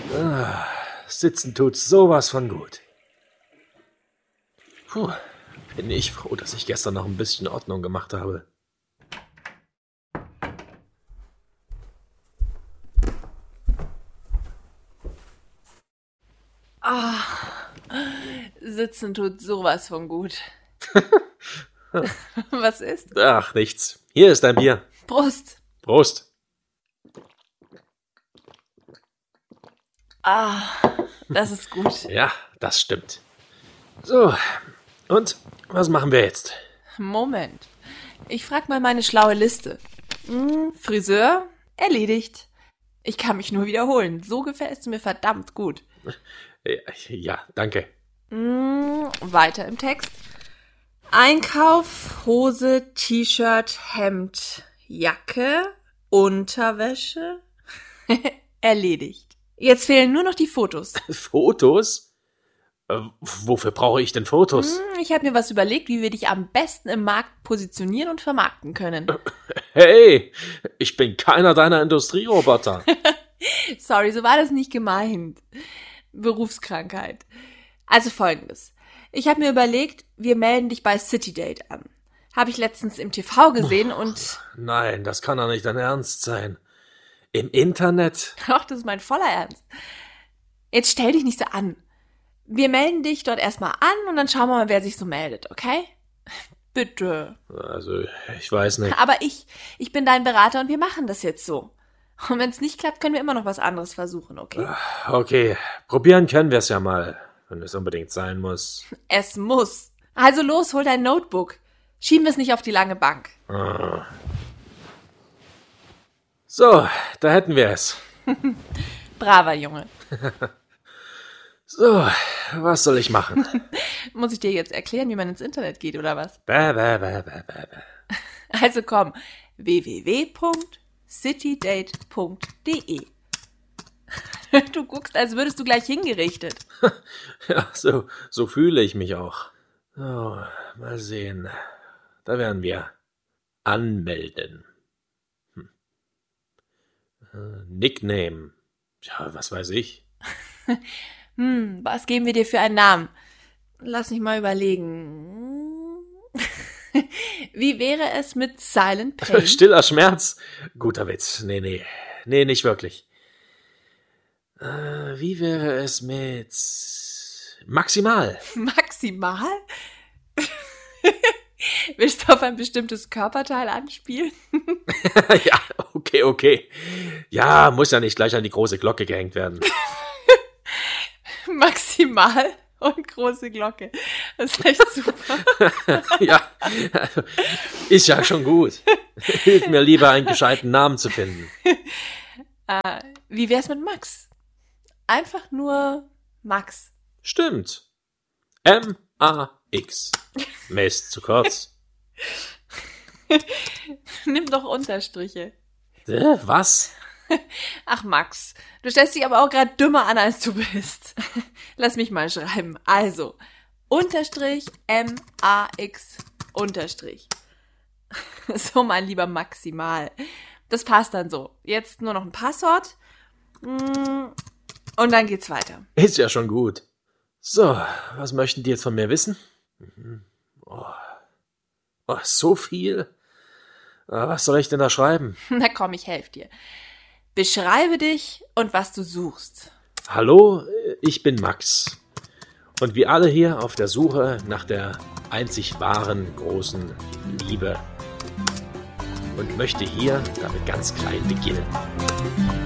Sitzen tut sowas von gut. Puh, bin ich froh, dass ich gestern noch ein bisschen Ordnung gemacht habe. Sitzen tut sowas von gut. Was ist? Ach, nichts. Hier ist dein Bier. Prost. Prost. Das ist gut. Ja, das stimmt. So, und was machen wir jetzt? Moment. Ich frag mal meine schlaue Liste. Friseur? Erledigt. Ich kann mich nur wiederholen. So gefällst du mir verdammt gut. Ja, danke. Weiter im Text. Einkauf, Hose, T-Shirt, Hemd, Jacke, Unterwäsche. Erledigt. Jetzt fehlen nur noch die Fotos. Fotos? Wofür brauche ich denn Fotos? Ich habe mir was überlegt, wie wir dich am besten im Markt positionieren und vermarkten können. Hey, ich bin keiner deiner Industrieroboter. Sorry, so war das nicht gemeint. Berufskrankheit. Also Folgendes. Ich habe mir überlegt, wir melden dich bei CityDate an. Habe ich letztens im TV gesehen und... Nein, das kann doch nicht dein Ernst sein. Im Internet? Doch, das ist mein voller Ernst. Jetzt stell dich nicht so an. Wir melden dich dort erstmal an und dann schauen wir mal, wer sich so meldet, okay? Bitte. Also, ich weiß nicht. Aber ich bin dein Berater und wir machen das jetzt so. Und wenn es nicht klappt, können wir immer noch was anderes versuchen, okay? Okay, probieren können wir es ja mal, wenn es unbedingt sein muss. Es muss. Also los, hol dein Notebook. Schieben wir es nicht auf die lange Bank. So, da hätten wir es. Braver Junge. So, was soll ich machen? Muss ich dir jetzt erklären, wie man ins Internet geht, oder was? Bäh, bäh, bäh, bäh, bäh, bäh. Also komm, www.citydate.de. Du guckst, als würdest du gleich hingerichtet. Ja, so fühle ich mich auch. So, mal sehen. Da wären wir. Anmelden. Nickname. Ja, was weiß ich. Was geben wir dir für einen Namen? Lass mich mal überlegen. Wie wäre es mit Silent Pain? Stiller Schmerz? Guter Witz. Nee, nicht wirklich. Wie wäre es mit Maximal? Maximal? Willst du auf ein bestimmtes Körperteil anspielen? Ja, okay. Ja, muss ja nicht gleich an die große Glocke gehängt werden. Maximal und große Glocke. Das ist echt super. Ja, ist ja schon gut. Hilf mir lieber, einen gescheiten Namen zu finden. Wie wär's mit Max? Einfach nur Max. Stimmt. M-A-X. Mist, zu kurz. Nimm doch Unterstriche. Was? Ach Max, du stellst dich aber auch gerade dümmer an, als du bist. Lass mich mal schreiben. Also, Unterstrich, M-A-X, Unterstrich. So, mein lieber Maximal. Das passt dann so. Jetzt nur noch ein Passwort. Und dann geht's weiter. Ist ja schon gut. So, was möchten die jetzt von mir wissen? So viel? Was soll ich denn da schreiben? Na komm, ich helfe dir. Beschreibe dich und was du suchst. Hallo, ich bin Max. Und wir alle hier auf der Suche nach der einzig wahren großen Liebe. Und möchte hier damit ganz klein beginnen.